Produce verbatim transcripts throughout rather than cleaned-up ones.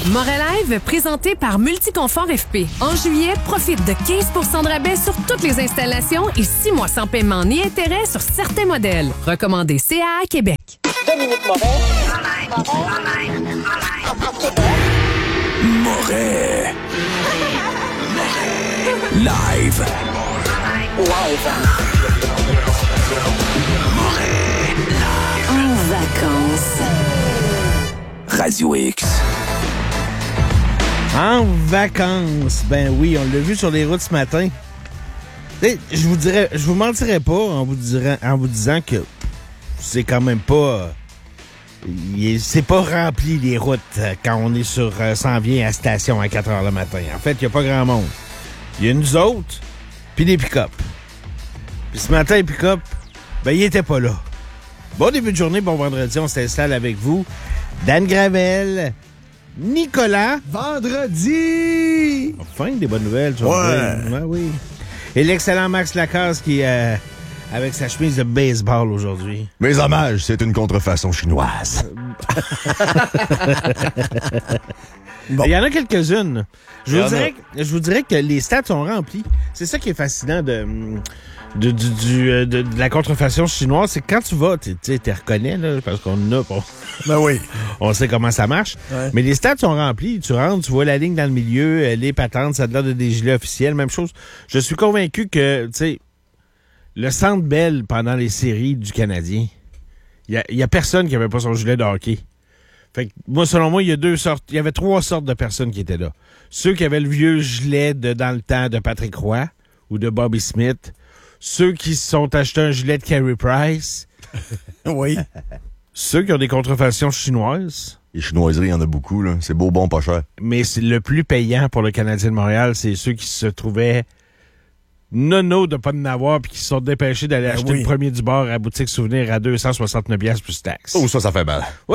Morel Live, présenté par Multiconfort F P. En juillet, profite de quinze pour cent de rabais sur toutes les installations et six mois sans paiement ni intérêt sur certains modèles. Recommandé C A A Québec. Dominique Moret. Moret. Live. Live. Moret. En vacances. Radio X. En vacances. Ben oui, on l'a vu sur les routes ce matin. T'sais, je vous dirais, je vous mentirais pas en vous, dirant, en vous disant que c'est quand même pas... Il, c'est pas rempli les routes quand on est sur euh, s'en vient à la station à quatre heures le matin. En fait, il n'y a pas grand monde. Il y a nous autres, puis des pick-up. Puis ce matin, les pick-up, ben, ils étaient pas là. Bon début de journée, bon vendredi, on s'installe avec vous. Dan Gravel, Nicolas. Vendredi! Enfin, des bonnes nouvelles, tu Ouais. vois. Ouais, oui. Et l'excellent Max Lacasse qui est euh, avec sa chemise de baseball aujourd'hui. Mes hommages, c'est une contrefaçon chinoise. Bon. Il y en a quelques-unes. Je Il y vous, en a. dirais, que- je vous dirais que les stats sont remplis. C'est ça qui est fascinant de, de, du- du, euh, de, de la contrefaçon chinoise. C'est que quand tu vas, tu sais, tu reconnais, là, parce qu'on a, on, Ben oui. on sait comment ça marche. Ouais. Mais les stats sont remplis. Tu rentres, tu vois la ligne dans le milieu, euh, les patentes, ça a l'air de des gilets officiels. Même chose. Je suis convaincu que, tu sais, le Centre Bell pendant les séries du Canadien, il y a, y a personne qui avait pas son gilet de hockey. Fait que, moi, selon moi, il y a deux sortes, il y avait trois sortes de personnes qui étaient là. Ceux qui avaient le vieux gilet de dans le temps de Patrick Roy ou de Bobby Smith. Ceux qui se sont achetés un gilet de Carey Price. Oui. Ceux qui ont des contrefaçons chinoises. Les chinoiseries, il y en a beaucoup, là. C'est beau, bon, pas cher. Mais c'est le plus payant pour le Canadien de Montréal, c'est ceux qui se trouvaient nono de pas de n'avoir puis qui se sont dépêchés d'aller Ben acheter oui. le premier du bar à boutique souvenir à deux cent soixante-neuf piastres plus taxes. Oh, ça, ça fait mal. Oui.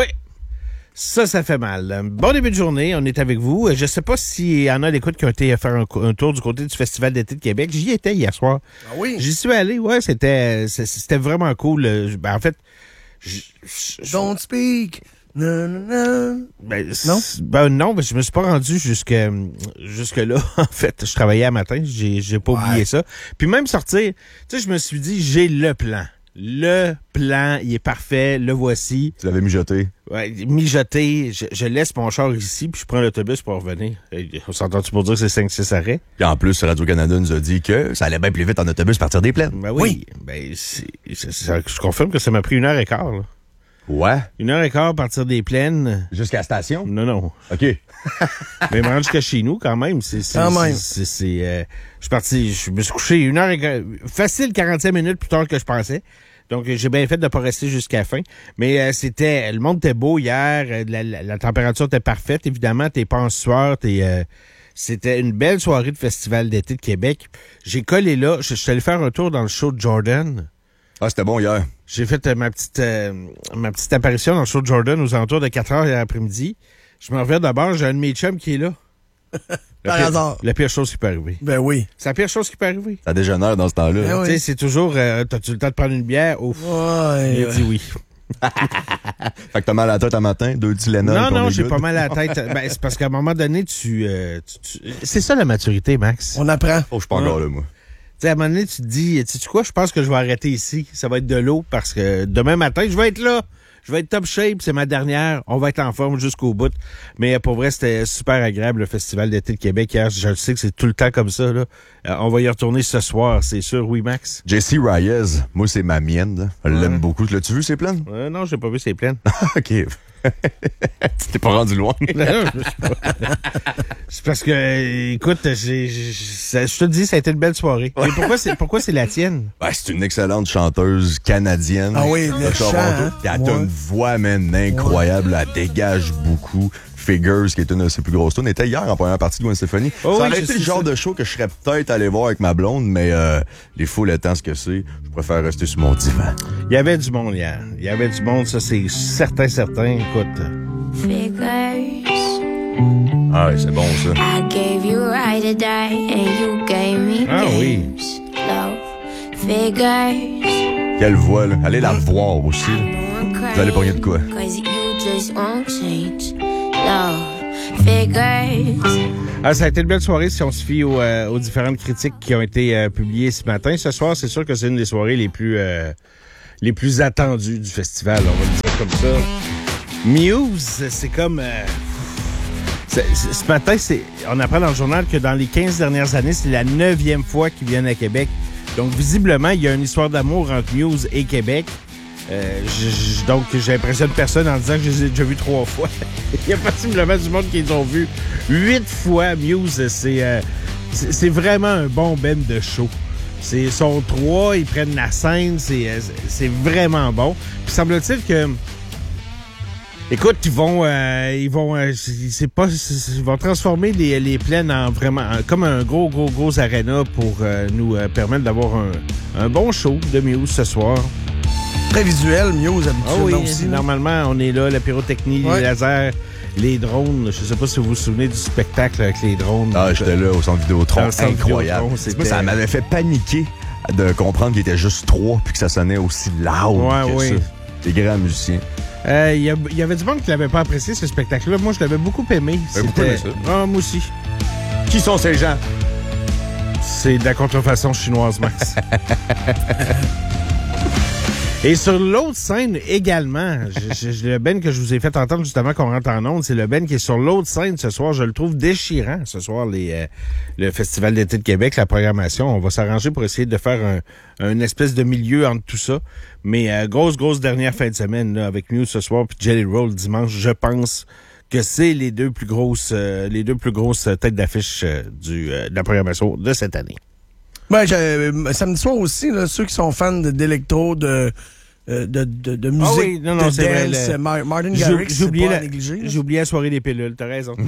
Ça, ça fait mal. Bon début de journée, on est avec vous. Je sais pas s'il y en a d'écoute qui ont été faire un, un tour du côté du Festival d'été de Québec. J'y étais hier soir. Ah oui? J'y suis allé, ouais, c'était c'était vraiment cool. Ben, en fait, je- je- Don't speak. Non, non, non. ben, Non? c- Ben non, ben, je me suis pas rendu jusque jusque là. En fait, je travaillais à matin, j'ai j'ai pas Ouais. oublié ça. Puis même sortir, tu sais, je me suis dit, j'ai le plan. Le plan, il est parfait, le voici. Tu l'avais mijoté. Ouais, mijoté, je, je laisse mon char ici, puis je prends l'autobus pour revenir. Et on s'entend-tu pour dire que c'est cinq six arrêts? Puis en plus, Radio-Canada nous a dit que ça allait bien plus vite en autobus partir des plaines. Ben oui. Ben, c'est, c'est- c'est- je confirme que ça m'a pris une heure et quart, là. Ouais. Une heure et quart partir des plaines. Jusqu'à la station? Non, non. OK. Mais me rendre jusqu'à chez nous, quand même. C'est, c'est, Quand c'est- même. C'est, c'est, euh, je suis parti, je me suis couché une heure et quart, facile quarante-cinq minutes plus tard que je pensais. Donc, j'ai bien fait de ne pas rester jusqu'à la fin. Mais euh, c'était, le monde était beau hier. euh, La, la, la température était parfaite. Évidemment, t'es pas en sueur. T'es, euh, c'était une belle soirée de Festival d'été de Québec. J'ai collé là. Je, je suis allé faire un tour dans le show de Jordan. Ah, c'était bon hier. J'ai fait euh, ma petite euh, ma petite apparition dans le show de Jordan aux alentours de quatre heures hier après-midi. Je me reviens d'abord, j'ai un de mes chums qui est là. Le Par pire- hasard. La pire chose qui peut arriver. Ben oui. C'est la pire chose qui peut arriver. Ça dégénère dans ce temps-là. Tu là. sais, c'est toujours, euh, t'as-tu le temps de prendre une bière? Ouf. Ouais. Il a dit oui. Fait que t'as mal à la tête un matin, deux Tylenol. Non, puis on non, est j'ai good. pas mal à la tête. Ben, c'est parce qu'à un moment donné, tu, euh, tu- tu- c'est ça la maturité, Max. On apprend. Oh, je suis pas encore là, moi. Tu sais, à un moment donné, tu te dis, tu sais quoi, je pense que je vais arrêter ici. Ça va être de l'eau parce que demain matin, je vais être là. Je vais être top shape, c'est ma dernière. On va être en forme jusqu'au bout. Mais pour vrai, c'était super agréable, le Festival d'été de Québec hier. Je le sais que c'est tout le temps comme ça, là. Euh, on va y retourner ce soir, c'est sûr, oui, Max? Jessie Reyes, moi, c'est ma mienne. Là. Je l'aime beaucoup. L'as-tu vu, c'est plein? Euh, non, j'ai pas vu, c'est plein. OK. tu t'es pas rendu loin. C'est parce que, euh, écoute, j'ai, j'ai- ça- je te dis, ça a été une belle soirée. Mais pourquoi c'est, pourquoi c'est la tienne? Ben, c'est une excellente chanteuse canadienne. Ah oui, le de chant, Toronto. hein? Puis elle a Ouais. une voix, man, incroyable. Elle dégage beaucoup. Figures, qui est une de ses plus grosses tunes, était hier en première partie de Gwen Stefani. Oh ça oui, aurait je été le sais genre ça. de show que je serais peut-être allé voir avec ma blonde, mais euh, les foules étant ce que c'est, je préfère rester sur mon divan. Il y avait du monde hier. Il y avait du monde, ça c'est certain, certain. Écoute. Figures. Ah, c'est bon, ça. I gave you right to die and you gave me Ah oui. games. Love. Figures. Quelle voix, là. Allez la voir aussi, là. Going Vous allez pogner de quoi? Cause you just won't change. Love. figures. Ah, ça a été une belle soirée si on se fie aux, euh, aux différentes critiques qui ont été euh, publiées ce matin. Ce soir, c'est sûr que c'est une des soirées les plus euh, les plus attendues du festival. On va le dire comme ça. Muse, c'est comme... Euh, c'est, c'est, ce matin, c'est, on apprend dans le journal que dans les quinze dernières années, c'est la neuvième fois qu'ils viennent à Québec. Donc, visiblement, il y a une histoire d'amour entre Muse et Québec. Euh, je, je, donc, j'impressionne personne en disant que je les ai déjà vus trois fois. Il y a possiblement du monde qui les ont vus huit fois. Muse, c'est, euh, c'est, c'est vraiment un bon band de show. C'est, ils sont trois, ils prennent la scène, c'est, c'est vraiment bon. Puis semble-t-il que... Écoute, ils vont, euh, ils vont, euh, c'est pas, c'est, ils vont transformer les, les plaines en vraiment, en, comme un gros, gros, gros arena pour euh, nous euh, permettre d'avoir un, un bon show de Muse ce soir. Très visuel, Muse, habituellement ah oui, aussi. Normalement, on est là, la pyrotechnie, ouais. Les lasers, les drones. Je sais pas si vous vous souvenez du spectacle avec les drones. Ah, j'étais là au centre Vidéotron, centre incroyable. Vidéotron, c'était... Ça m'avait fait paniquer de comprendre qu'il était juste trois puis que ça sonnait aussi loud ouais, que oui. ça. Des grands musiciens. Il euh, y, y avait du monde qui l'avait pas apprécié, ce spectacle-là. Moi, je l'avais beaucoup aimé. C'était... Beaucoup aimé ça. Ah, moi aussi. Qui sont ces gens? C'est de la contrefaçon chinoise, Max. Et sur l'autre scène également, je, je, le Ben que je vous ai fait entendre justement qu'on rentre en onde, c'est le Ben qui est sur l'autre scène ce soir. Je le trouve déchirant ce soir, les, euh, le Festival d'été de Québec, la programmation. On va s'arranger pour essayer de faire un, un espèce de milieu entre tout ça. Mais euh, grosse, grosse dernière fin de semaine là, avec Muse ce soir puis Jelly Roll dimanche, je pense que c'est les deux plus grosses euh, les deux plus grosses têtes d'affiche euh, du, euh, de la programmation de cette année. Ben, euh, samedi soir aussi, là, ceux qui sont fans de, d'électro, de, de, de, de musique, ah oui, non, non, de c'est dance, vrai, le... Martin Garrix, c'est pas la... à négliger. J'ai oublié la soirée des pilules, t'as raison.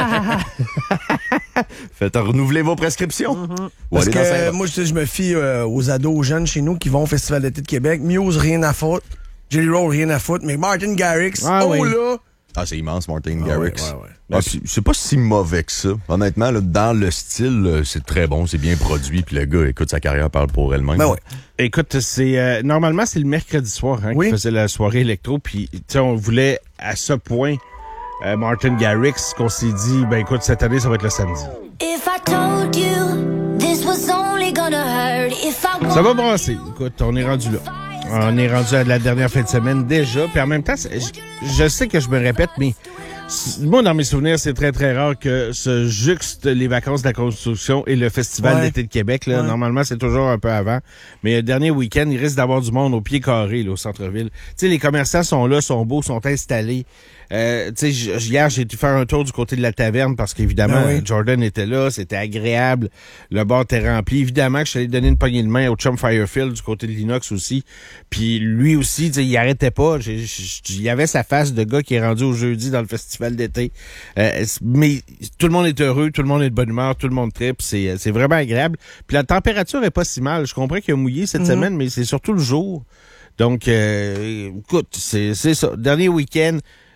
Faites renouveler vos prescriptions. Mm-hmm. Parce que euh, moi, je, je me fie euh, aux ados, aux jeunes chez nous qui vont au Festival d'été de Québec. Muse, rien à foutre. Jelly Roll, rien à foutre. Mais Martin Garrix, ah, oh oui. là... Ah, c'est immense, Martin ah, Garrix. Ouais, ouais, ouais. Ah, c'est, c'est pas si mauvais que ça. Honnêtement, là, dans le style, c'est très bon, c'est bien produit. Puis le gars, écoute, sa carrière parle pour elle-même. Ben ouais. Écoute, c'est euh, normalement, c'est le mercredi soir hein, oui. qui faisait la soirée électro. Puis, tu sais, on voulait à ce point euh, Martin Garrix qu'on s'est dit, ben écoute, cette année, ça va être le samedi. If I told you this was only gonna hurt, if I ça va brasser. Écoute, on est rendu là. On est rendu à la dernière fin de semaine déjà. Puis en même temps, je, je sais que je me répète, mais moi, dans mes souvenirs, c'est très, très rare que se juxte les vacances de la construction et le Festival ouais. d'été de Québec. Là. Ouais. Normalement, c'est toujours un peu avant. Mais le dernier week-end, il risque d'avoir du monde au pied carré là, au centre-ville. Tu sais, les commerçants sont là, sont beaux, sont installés. Euh, tu sais, hier, j'ai dû faire un tour du côté de la taverne parce qu'évidemment, ah oui. Jordan était là, c'était agréable. Le bar était rempli. Évidemment que je suis allé donner une poignée de main au chum Firefield du côté de l'Inox aussi. Puis lui aussi, tu sais, il arrêtait pas. J'ai, j'ai, il y avait sa face de gars qui est rendu au jeudi dans le festival d'été. Euh, mais tout le monde est heureux, tout le monde est de bonne humeur, tout le monde tripe. C'est, c'est vraiment agréable. Puis la température est pas si mal. Je comprends qu'il y a mouillé cette mm-hmm. semaine, mais c'est surtout le jour. Donc, euh, écoute, c'est, c'est ça. Dernier week-end.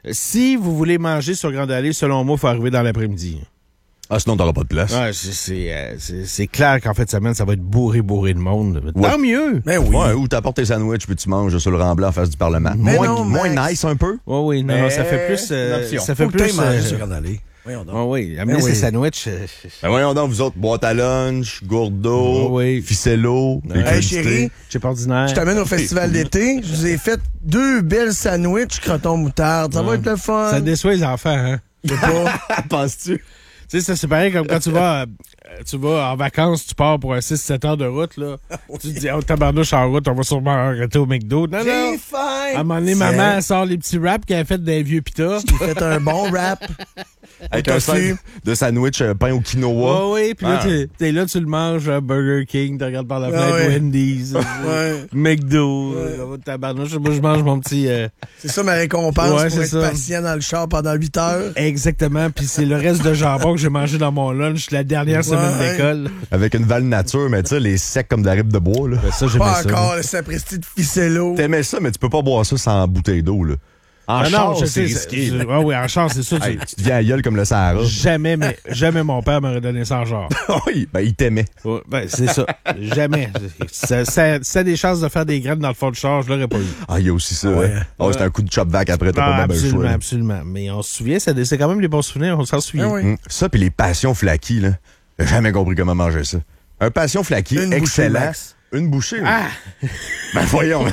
Si vous voulez manger sur Grande Allée, selon moi, il faut arriver dans l'après-midi. Ah, sinon, t'auras pas de place. Ouais, c'est, c'est, euh, c'est, c'est clair qu'en fin de semaine, ça va être bourré, bourré de monde. Ouais. Tant mieux! Ben oui. Ouais, ou t'apportes tes sandwichs puis tu manges sur le Remblai en face du Parlement. Mais moins non, moins nice un peu. Oui, oui, non, non, ça fait plus... Euh, ça fait faut plus... Que manger euh, sur Grande Allée. Voyons donc. Oh oui, amenez ben ces oui. sandwichs. Euh, ben voyons donc, vous autres, boîte à lunch, gourdeau, oh oui. ficello. Hey chérie, chip ordinaire. Je t'amène au festival d'été. Je vous ai fait deux belles sandwichs croton moutarde. Ça ouais. va être le fun. Ça déçoit les enfants, hein? Je sais pas. Penses-tu? Tu sais, ça, c'est pareil comme quand tu vas, tu vas en vacances, tu pars pour un six sept heures de route, là. Tu te dis, oh, tabarnouche en route, on va sûrement arrêter au McDo. Non, J'ai non. faim. À un moment donné, maman, elle sort les petits wraps qu'elle a fait des vieux pita. J'ai fait un bon wrap. Avec un sac de sandwich euh, pain au quinoa. Oh, oui, puis là, ah. t'es, t'es là, tu le manges à Burger King, tu regardes par la fenêtre, ah, ouais. Wendy's, ouais. McDo, ouais. tabarnouche. Moi, je mange mon petit... Euh... C'est ça ma récompense ouais, pour être ça. patient dans le char pendant huit heures. Exactement, puis c'est le reste de jambon que j'ai mangé dans mon lunch la dernière ouais. semaine d'école. Avec une valve nature, mais tu sais, les secs comme de la ribe de bois, là. Ben, ça, j'aimais pas ça. Pas encore, le sapristi de ficello. T'aimais ça, mais tu peux pas boire ça sans bouteille d'eau, là. En ah, char, non, je c'est sais, risqué. c'est- Ah oui, en char, c'est ça. Hey, tu- tu deviens à gueule comme le Sahara. Jamais, mais jamais mon père m'aurait donné ça en char. Oui, ben il t'aimait. Ouais, ben, c'est ça. Jamais. Ça, ça, ça a des chances de faire des graines dans le fond de char, je l'aurais pas eu. Ah, il y a aussi ça. Ouais. hein. Oh, c'est un coup de chop vac après, t'as Ah, pas bien le absolument, choix. là. absolument. Mais on se souvient, c'est c'est quand même des bons souvenirs, on s'en souvient. Ah oui. Hum, Ça, puis les passions flaky, là. J'ai jamais compris comment manger ça. Un passion flaky, Une bouchée, excellent. Max. Une bouchée? oui. Ah! Ben voyons.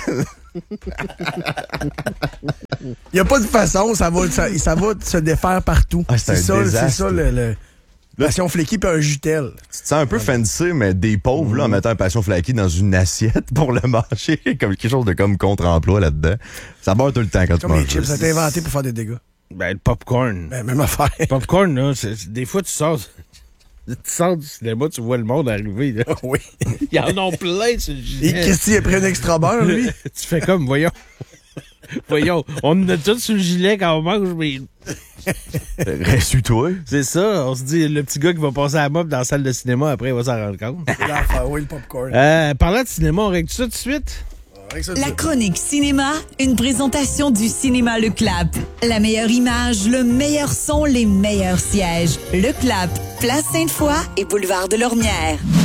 Il n'y a pas de façon, ça va, ça, ça va se défaire partout. Ah, c'est un ça, désastre. c'est ça le. le... Passion flaky puis un jutel. Tu te sens un peu fancy, mais des pauvres, là, en mettant un passion flaky dans une assiette pour le manger, comme quelque chose de comme contre-emploi là-dedans. Ça meurt tout le temps quand tu Comme les manges chips, ça. ça a été inventé pour faire des dégâts. Ben, le popcorn. Ben, même affaire. Le popcorn, là, c'est- des fois, tu sors, tu sors du cinéma, tu vois le monde arriver. Là. Oui. Ils en ont plein sur le Et gilet. Christy a pris un extra beurre, lui. Tu fais comme, voyons. Voyons, on en a tout sur le gilet quand on mange, mais Reste-toi. c'est ça. On se dit, le petit gars qui va passer à la mop dans la salle de cinéma, après, il va s'en rendre compte. L'affaire, oui, le popcorn. Euh, parlant de cinéma, on règle ça tout de suite? Avec ça, La ça. chronique cinéma, une présentation du cinéma Le Clap. La meilleure image, le meilleur son, les meilleurs sièges. Le Clap, place Sainte-Foy et boulevard de Lormière.